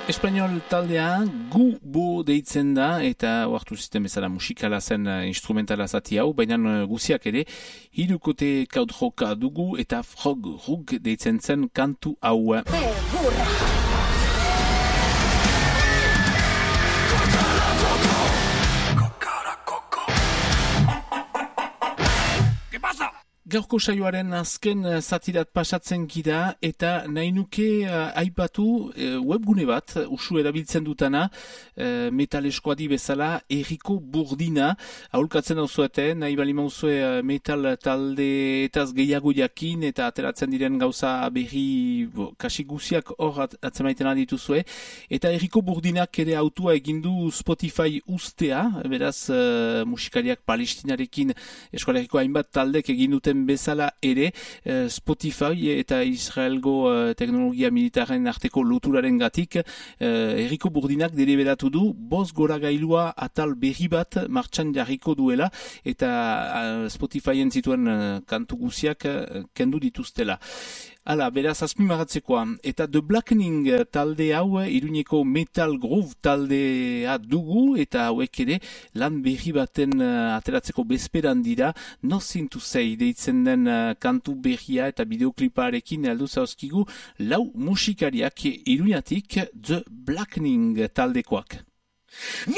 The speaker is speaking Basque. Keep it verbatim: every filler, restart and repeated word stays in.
Espainol taldea Gu Bo deitzen da eta oartu zisten bezala musikala zen uh, instrumentala zati hau, baina uh, guziak ere hirukote kaudroka dugu eta frog rug deitzen zen kantu hau. Gaurko saioaren azken zatirat pasatzen gira eta nahi nuke uh, aipatu uh, webgune bat usu erabiltzen dutana uh, metal eskuadi bezala Eriko Burdina aholkatzen dauzuete, nahi bali mauzue uh, metal talde etaz gehiago jakin eta ateratzen diren gauza berri bo, kasi guziak hor at, atzemaiten dituzue eta Eriko Burdinak ere autua egindu Spotify ustea, beraz uh, musikariak palestinarekin eskualeriko hainbat taldek egin duten bezala ere eh, Spotify eta Israelgo eh, teknologia militaren arteko loturaren gatik eh, Eriko Burdinak deliberatu du bost gora gailua atal berri bat martxan jarriko duela eta eh, Spotifyen zituen eh, kantu guziak eh, kendu dituztela. Hala, beraz azpimarratzekoa. Eta The Blackening talde hau, Iruñeko metal groove taldea dugu, eta hauek ere lan berri baten uh, ateratzeko bezperan dira, Nothing to Say deitzen den uh, kantu berria eta bideokliparekin heldu zauzkigu lau musikariak Iruñatik The Blackening taldekoak.